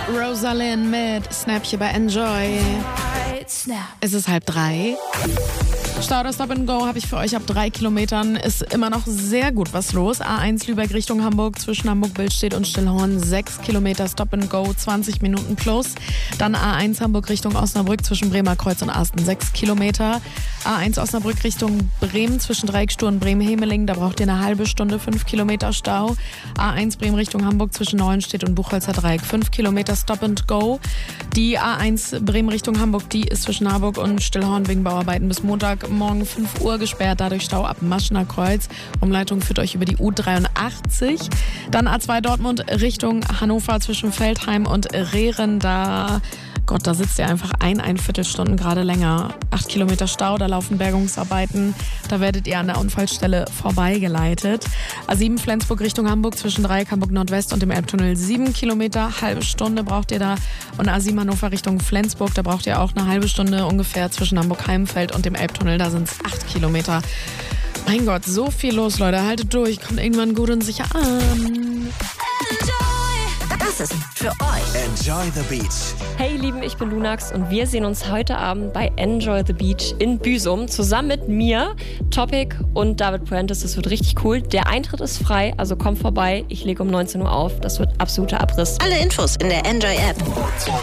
Rosalind mit Snap hier bei Enjoy. Es ist 2:30. Stau oder Stop and Go habe ich für euch ab 3 Kilometern. Ist immer noch sehr gut was los. A1 Lübeck Richtung Hamburg, zwischen Hamburg-Billstedt und Stillhorn 6 Kilometer Stop and Go, 20 Minuten plus. Dann A1 Hamburg Richtung Osnabrück zwischen Bremerkreuz und Asten 6 Kilometer. A1 Osnabrück Richtung Bremen zwischen Dreieckstuhl und Bremen-Hemeling, da braucht ihr eine halbe Stunde, 5 Kilometer Stau. A1 Bremen Richtung Hamburg zwischen Neuenstedt und Buchholzer Dreieck, 5 Kilometer Stop and Go. Die A1 Bremen Richtung Hamburg, die ist zwischen Harburg und Stillhorn wegen Bauarbeiten bis Montagmorgen 5 Uhr gesperrt, dadurch Stau ab Maschener Kreuz. Umleitung führt euch über die U83. Dann A2 Dortmund Richtung Hannover zwischen Feldheim und Rehren, da sitzt ihr einfach ein Viertelstunden gerade länger. 8 Kilometer Stau, da laufen Bergungsarbeiten. Da werdet ihr an der Unfallstelle vorbeigeleitet. A7 Flensburg Richtung Hamburg zwischen Dreieck Hamburg Nordwest und dem Elbtunnel 7 Kilometer. Halbe Stunde braucht ihr da. Und A7 Hannover Richtung Flensburg, da braucht ihr auch eine halbe Stunde ungefähr zwischen Hamburg-Heimfeld und dem Elbtunnel. Da sind es 8 Kilometer. Mein Gott, so viel los, Leute. Haltet durch, kommt irgendwann gut und sicher an. Das ist für euch Enjoy the Beach. Hey ihr Lieben, ich bin Lunax und wir sehen uns heute Abend bei Enjoy the Beach in Büsum zusammen mit mir, Topic und David Puentes. Das wird richtig cool. Der Eintritt ist frei, also kommt vorbei. Ich lege um 19 Uhr auf. Das wird absoluter Abriss. Alle Infos in der Enjoy App.